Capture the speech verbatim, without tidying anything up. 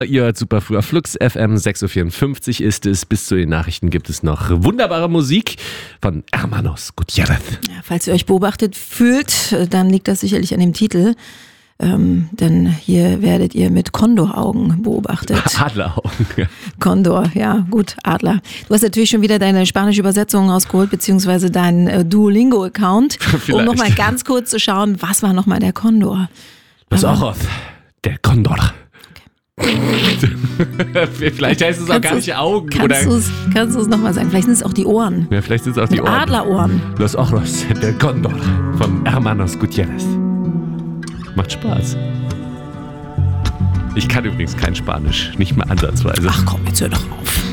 Ihr hört super früh auf Flux F M, sechs Uhr vierundfünfzig ist es. Bis zu den Nachrichten gibt es noch wunderbare Musik von Hermanos Gutierrez. Ja, falls ihr euch beobachtet fühlt, dann liegt das sicherlich an dem Titel. Ähm, denn hier werdet ihr mit Kondoraugen beobachtet. Adleraugen. Ja. Kondor, ja gut, Adler. Du hast natürlich schon wieder deine spanische Übersetzung rausgeholt, beziehungsweise deinen äh, Duolingo-Account, um nochmal ganz kurz zu schauen, was war nochmal der Kondor? Los ojos, der Kondor. Vielleicht heißt es auch gar nicht Augen. Kannst du es kannst du's nochmal sagen? Vielleicht sind es auch die Ohren. Ja, vielleicht sind es auch die Mit Ohren. Adlerohren. Los ojos, der Kondor von Hermanos Gutierrez. Macht Spaß. Ich kann übrigens kein Spanisch, nicht mal ansatzweise. Ach komm, jetzt hör doch auf.